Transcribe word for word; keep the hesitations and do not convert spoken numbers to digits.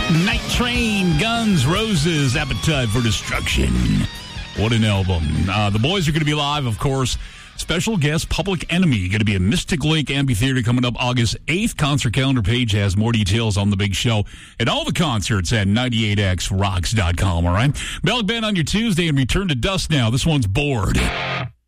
Night Train, Guns, Roses, Appetite for Destruction. What an album. Uh, the boys are going to be live, of course. Special guest, Public Enemy, going to be at Mystic Lake Amphitheater coming up August eighth. Concert calendar page has more details on the big show and all the concerts at ninety-eight x rocks dot com, all right? Belly Band on your Tuesday and return to dust now. This one's Bored.